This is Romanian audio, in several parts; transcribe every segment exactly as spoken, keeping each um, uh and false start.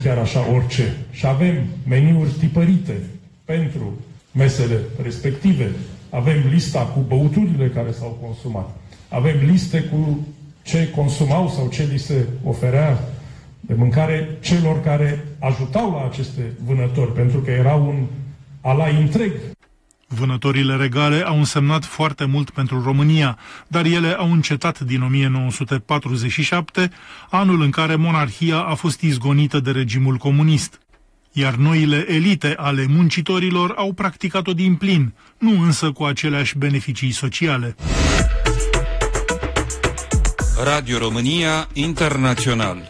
chiar așa orice. Și avem meniuri tipărite pentru mesele respective. Avem lista cu băuturile care s-au consumat. Avem liste cu ce consumau sau ce li se oferea de mâncare celor care ajutau la aceste vânători, pentru că era un alai întreg. Vânătorile regale au însemnat foarte mult pentru România, dar ele au încetat din o mie nouă sute patruzeci și șapte, anul în care monarhia a fost izgonită de regimul comunist. Iar noile elite ale muncitorilor au practicat-o din plin, nu însă cu aceleași beneficii sociale. Radio România Internațional.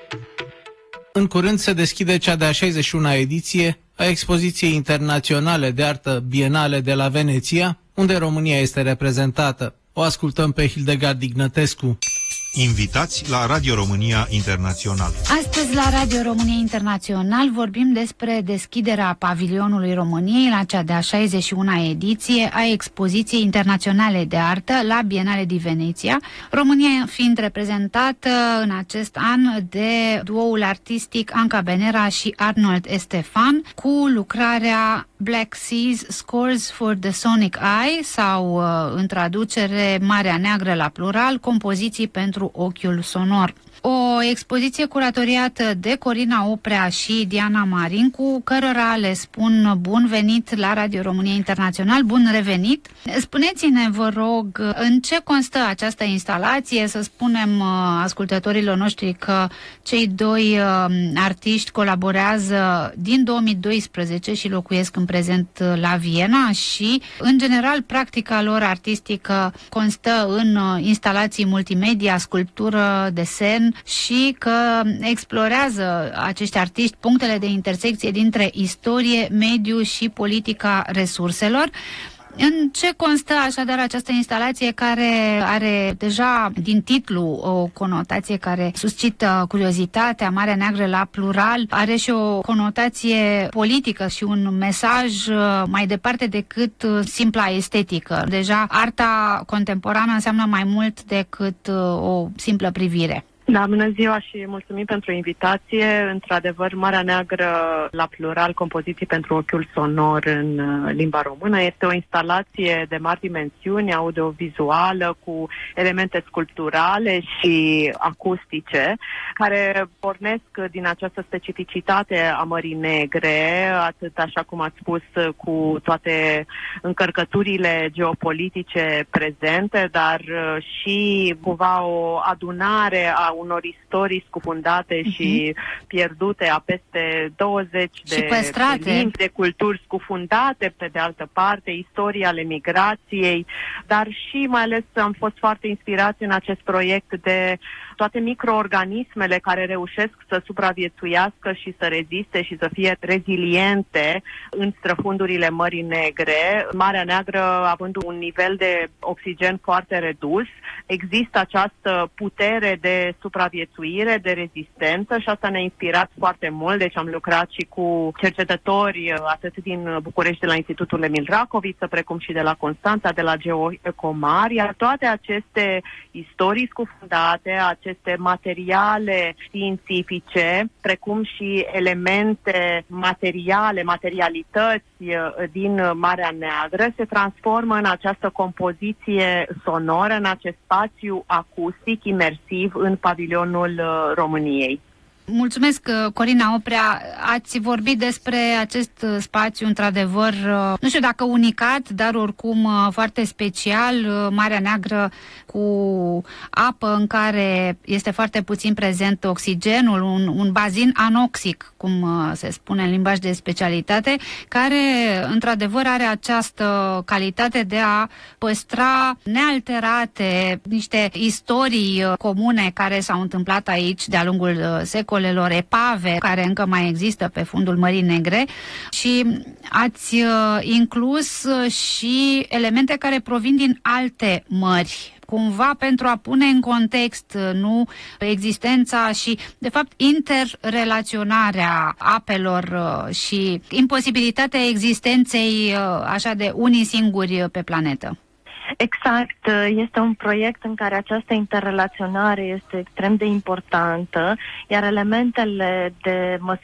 În curând se deschide cea de-a șaizeci și una ediție a Expoziției Internaționale de Artă Bienale de la Veneția, unde România este reprezentată. O ascultăm pe Hildegard Ignătescu. Invitați la Radio România Internațional. Astăzi la Radio România Internațional vorbim despre deschiderea pavilionului României la cea de-a șaizeci și una ediție a Expoziției Internaționale de Artă la Bienale di Venezia, România fiind reprezentată în acest an de duoul artistic Anca Benera și Arnold Estefan cu lucrarea Black Seas Scores for the Sonic Eye sau, în traducere, Marea Neagră la plural, compoziții pentru ochiul sonor. O expoziție curatoriată de Corina Oprea și Diana Marin, cu cărora le spun bun venit la Radio România Internațional, bun revenit. Spuneți-ne, vă rog, în ce constă această instalație? Să spunem ascultătorilor noștri că cei doi artiști colaborează din două mii doisprezece și locuiesc în prezent la Viena și, în general, practica lor artistică constă în instalații multimedia, sculptură, desen, și că explorează acești artiști punctele de intersecție dintre istorie, mediu și politica resurselor. În ce constă așadar această instalație care are deja din titlu o conotație care suscită curiozitatea, Marea Neagră la plural, are și o conotație politică și un mesaj mai departe decât simpla estetică. Deja arta contemporană înseamnă mai mult decât o simplă privire. Da, bună ziua și mulțumim pentru invitație. Într-adevăr, Marea Neagră la plural, compoziții pentru ochiul sonor în limba română, este o instalație de mari dimensiuni, audiovizuală, cu elemente sculpturale și acustice, care pornesc din această specificitate a Mării Negre, atât așa cum ați spus, cu toate încărcăturile geopolitice prezente, dar și cumva o adunare a unor istorii scufundate uh-huh. și pierdute a peste douăzeci de, de limbi, de culturi scufundate, pe de altă parte, istorii ale migrației, dar și mai ales am fost foarte inspirați în acest proiect de toate microorganismele care reușesc să supraviețuiască și să reziste și să fie reziliente în străfundurile Mării Negre. Marea Neagră, având un nivel de oxigen foarte redus, există această putere de supraviețuire, de rezistență și asta ne-a inspirat foarte mult. Deci am lucrat și cu cercetători atât din București, de la Institutul Emil Racoviță, precum și de la Constanța, de la GeoEcomar, iar toate aceste istorii scufundate, aceste materiale științifice, precum și elemente materiale, materialități din Marea Neagră, se transformă în această compoziție sonoră, în acest spațiu acustic, imersiv, în pavilionul României. Mulțumesc, Corina Oprea. Ați vorbit despre acest spațiu, într-adevăr, nu știu dacă unicat, dar oricum foarte special, Marea Neagră cu apă în care este foarte puțin prezent oxigenul, un, un bazin anoxic, cum se spune în limbaj de specialitate, care, într-adevăr, are această calitate de a păstra nealterate niște istorii comune care s-au întâmplat aici de-a lungul secolului, epave care încă mai există pe fundul Mării Negre și ați uh, inclus uh, și elemente care provin din alte mări, cumva pentru a pune în context uh, nu existența și, de fapt, interrelaționarea apelor uh, și imposibilitatea existenței uh, așa de unii singuri pe planetă. Exact, este un proiect în care această interrelaționare este extrem de importantă, iar elementele de măsurare